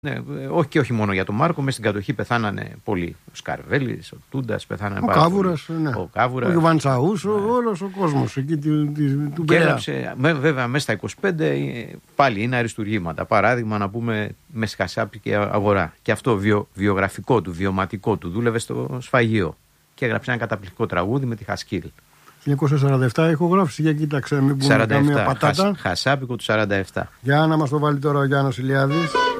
Ναι, όχι μόνο για τον Μάρκο, μέσα στην κατοχή πεθάνανε πολλοί. Ο Σκαρβέλης, ο Τούντας, πεθάνανε πάρα πολλοί. Ο Κάβουρας, ο Βαντσαούς, όλος ο κόσμος εκεί του Πειραιά. Έγραψε, βέβαια, μέσα στα 25 πάλι είναι αριστουργήματα. Παράδειγμα, να πούμε, με Χασάπικη αγορά. Και αυτό βιογραφικό του, βιωματικό του, δούλευε στο σφαγείο. Και έγραψε ένα καταπληκτικό τραγούδι με τη Χασκίλ. 1947 ηχογράφηση, για κοίταξε, μην πούμε καμία πατάτα. Χασάπικο του 47. Για να μας το βάλει τώρα ο Γιάννος Ηλιάδης.